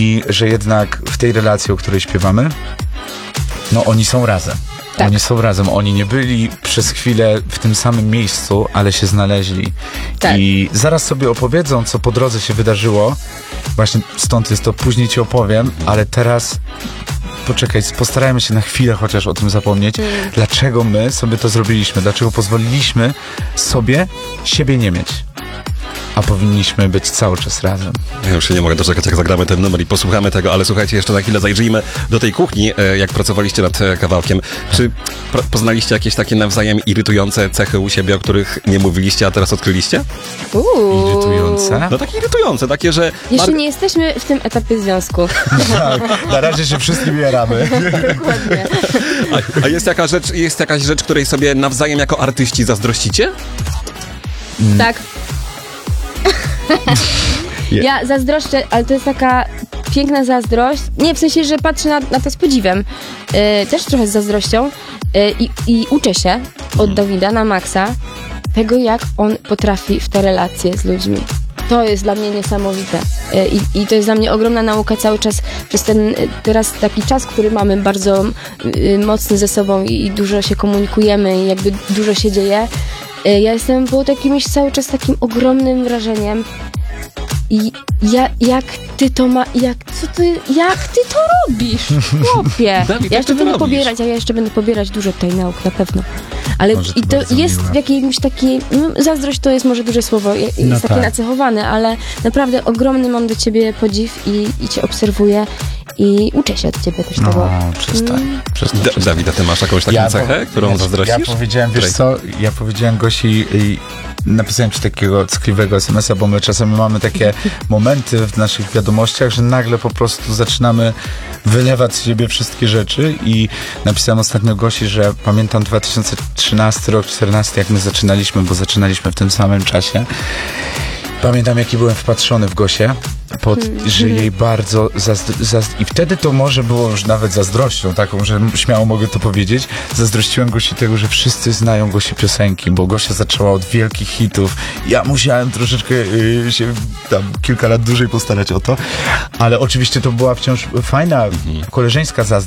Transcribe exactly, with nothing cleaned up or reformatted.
i że jednak w tej relacji, o której śpiewamy, no oni są razem. Tak. Oni są razem. Oni nie byli przez chwilę w tym samym miejscu, ale się znaleźli. Tak. I zaraz sobie opowiedzą, co po drodze się wydarzyło. Właśnie stąd jest to, później ci opowiem, ale teraz poczekaj, postarajmy się na chwilę chociaż o tym zapomnieć. Mm. Dlaczego my sobie to zrobiliśmy? Dlaczego pozwoliliśmy sobie siebie nie mieć? A powinniśmy być cały czas razem. Ja już się nie mogę doczekać, jak zagramy ten numer i posłuchamy tego, ale słuchajcie, jeszcze na chwilę zajrzyjmy do tej kuchni, jak pracowaliście nad kawałkiem. Czy pro- poznaliście jakieś takie nawzajem irytujące cechy u siebie, o których nie mówiliście, a teraz odkryliście? Uuu. Irytujące? No takie irytujące, takie, że... Jeszcze Mar- nie jesteśmy w tym etapie związku. Tak, na razie się wszystkim jaramy. Dokładnie. A, a jest, jaka rzecz, jest jakaś rzecz, której sobie nawzajem jako artyści zazdrościcie? Tak. Ja zazdroszczę, ale to jest taka piękna zazdrość. Nie, w sensie, że patrzę na, na to z podziwem. Yy, też trochę z zazdrością. Yy, i, I uczę się od Dawida na maksa tego, jak on potrafi w te relacje z ludźmi. To jest dla mnie niesamowite. Yy, i, I to jest dla mnie ogromna nauka cały czas przez ten yy, teraz taki czas, który mamy bardzo yy, mocny ze sobą i, i dużo się komunikujemy i jakby dużo się dzieje. Yy, ja jestem pod jakimś cały czas takim ogromnym wrażeniem. I ja, jak ty to ma, jak, co ty, jak ty to robisz, chłopie? Dawid, Ja jak jeszcze ty to będę robisz? pobierać, a ja jeszcze będę pobierać dużo tutaj nauk, na pewno. Ale Może to i to bardzo jest miłe. w jakimś takiej, no, zazdrość to jest może duże słowo, jest No takie tak. nacechowane, ale naprawdę ogromny mam do ciebie podziw i, i cię obserwuję i uczę się od ciebie też tego. No, przestań. przestań, Da- przestań. Dawid, a ty masz jakąś taką Ja cechę, po- którą ja, zazdrościsz? Ja powiedziałem, wiesz Której? co, ja powiedziałem Gosi i napisałem ci takiego ckliwego es em es a, bo my czasami mamy takie momenty w naszych wiadomościach, że nagle po prostu zaczynamy wylewać z siebie wszystkie rzeczy i napisałem ostatnio Gosi, że pamiętam dwa tysiące trzynasty rok, czternasty, jak my zaczynaliśmy, bo zaczynaliśmy w tym samym czasie. Pamiętam, jaki byłem wpatrzony w Gosię, pod, że jej bardzo zazdro- zazdro- i wtedy to może było już nawet zazdrością taką, że śmiało mogę to powiedzieć. Zazdrościłem Gosi tego, że wszyscy znają Gosi piosenki, bo Gosia zaczęła od wielkich hitów. Ja musiałem troszeczkę yy, się tam kilka lat dłużej postarać o to, ale oczywiście to była wciąż fajna, koleżeńska zazdrość.